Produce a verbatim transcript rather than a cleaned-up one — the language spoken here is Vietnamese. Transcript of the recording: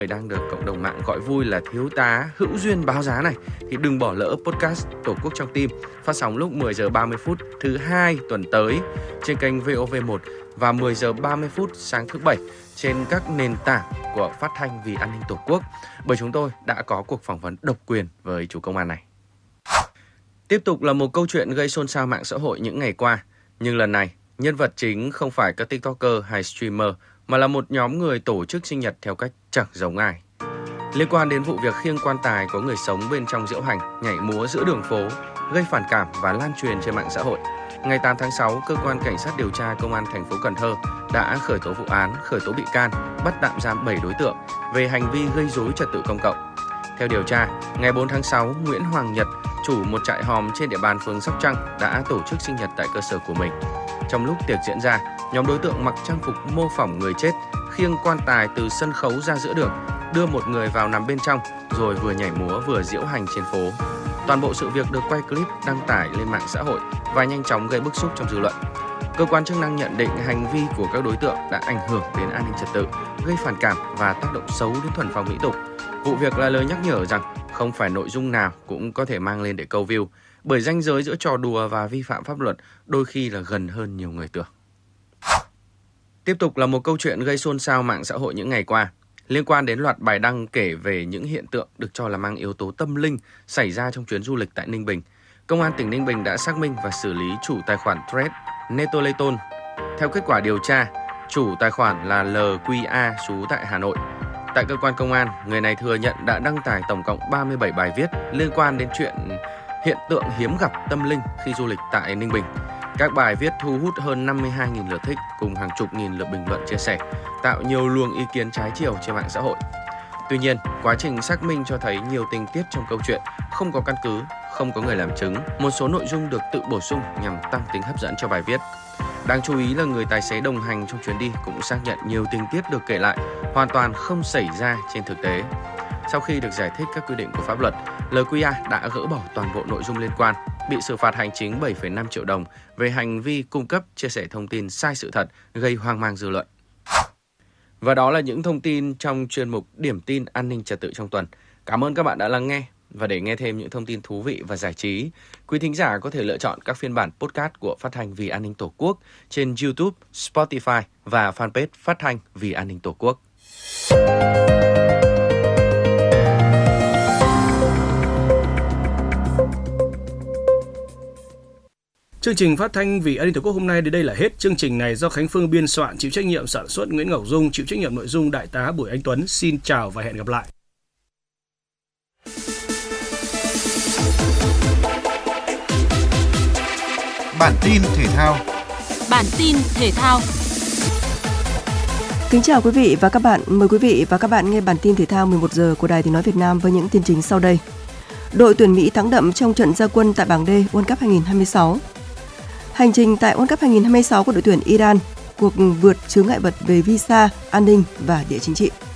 Đang được cộng đồng mạng gọi vui là thiếu tá Hữu Duyên báo giá này thì đừng bỏ lỡ podcast Tổ quốc trong tim phát sóng lúc mười giờ ba mươi phút thứ hai tuần tới trên kênh vê o vê một và mười giờ ba mươi phút sáng thứ bảy trên các nền tảng của Phát thanh Vì An ninh Tổ quốc, bởi chúng tôi đã có cuộc phỏng vấn độc quyền với chú công an này. Tiếp tục là một câu chuyện gây xôn xao mạng xã hội những ngày qua, nhưng lần này nhân vật chính không phải các TikToker hay streamer mà là một nhóm người tổ chức sinh nhật theo cách chẳng giống ai. Liên quan đến vụ việc khiêng quan tài có người sống bên trong diễu hành nhảy múa giữa đường phố, gây phản cảm và lan truyền trên mạng xã hội, ngày tám tháng sáu, cơ quan cảnh sát điều tra công an thành phố Cần Thơ đã khởi tố vụ án, khởi tố bị can, bắt tạm giam bảy đối tượng về hành vi gây rối trật tự công cộng. Theo điều tra, ngày bốn tháng sáu, Nguyễn Hoàng Nhật, chủ một trại hòm trên địa bàn phường Sóc Trăng đã tổ chức sinh nhật tại cơ sở của mình. Trong lúc tiệc diễn ra, nhóm đối tượng mặc trang phục mô phỏng người chết, khiêng quan tài từ sân khấu ra giữa đường, đưa một người vào nằm bên trong, rồi vừa nhảy múa vừa diễu hành trên phố. Toàn bộ sự việc được quay clip đăng tải lên mạng xã hội và nhanh chóng gây bức xúc trong dư luận. Cơ quan chức năng nhận định hành vi của các đối tượng đã ảnh hưởng đến an ninh trật tự, gây phản cảm và tác động xấu đến thuần phong mỹ tục. Vụ việc là lời nhắc nhở rằng không phải nội dung nào cũng có thể mang lên để câu view, bởi ranh giới giữa trò đùa và vi phạm pháp luật đôi khi là gần hơn nhiều người tưởng. Tiếp tục là một câu chuyện gây xôn xao mạng xã hội những ngày qua, liên quan đến loạt bài đăng kể về những hiện tượng được cho là mang yếu tố tâm linh xảy ra trong chuyến du lịch tại Ninh Bình. Công an tỉnh Ninh Bình đã xác minh và xử lý chủ tài khoản thread Netoleton. Theo kết quả điều tra, chủ tài khoản là lờ quy a trú tại Hà Nội. Tại cơ quan công an, người này thừa nhận đã đăng tải tổng cộng ba mươi bảy bài viết liên quan đến chuyện hiện tượng hiếm gặp tâm linh khi du lịch tại Ninh Bình. Các bài viết thu hút hơn năm mươi hai nghìn lượt thích cùng hàng chục nghìn lượt bình luận chia sẻ, tạo nhiều luồng ý kiến trái chiều trên mạng xã hội. Tuy nhiên, quá trình xác minh cho thấy nhiều tình tiết trong câu chuyện không có căn cứ, không có người làm chứng, một số nội dung được tự bổ sung nhằm tăng tính hấp dẫn cho bài viết. Đáng chú ý là người tài xế đồng hành trong chuyến đi cũng xác nhận nhiều tình tiết được kể lại hoàn toàn không xảy ra trên thực tế. Sau khi được giải thích các quy định của pháp luật, lờ quy a đã gỡ bỏ toàn bộ nội dung liên quan, bị xử phạt hành chính bảy phẩy năm triệu đồng về hành vi cung cấp, chia sẻ thông tin sai sự thật, gây hoang mang dư luận. Và đó là những thông tin trong chuyên mục Điểm tin an ninh trật tự trong tuần. Cảm ơn các bạn đã lắng nghe. Và để nghe thêm những thông tin thú vị và giải trí, quý thính giả có thể lựa chọn các phiên bản podcast của Phát thanh Vì An ninh Tổ quốc trên YouTube, Spotify và fanpage Phát thanh Vì An ninh Tổ quốc. Chương trình Phát thanh Vì An ninh Tổ quốc hôm nay đến đây là hết. Chương trình này do Khánh Phương biên soạn, chịu trách nhiệm sản xuất Nguyễn Ngọc Dung, chịu trách nhiệm nội dung Đại tá Bùi Anh Tuấn. Xin chào và hẹn gặp lại. Bản tin thể thao. Bản tin thể thao. Kính chào quý vị và các bạn. Mời quý vị và các bạn nghe bản tin thể thao mười một giờ của Đài Tiếng nói Việt Nam với những tin chính sau đây. Đội tuyển Mỹ thắng đậm trong trận ra quân tại bảng D World Cup hai không hai sáu. Hành trình tại World Cup hai không hai sáu của đội tuyển Iran, cuộc vượt chướng ngại vật về visa, an ninh và địa chính trị.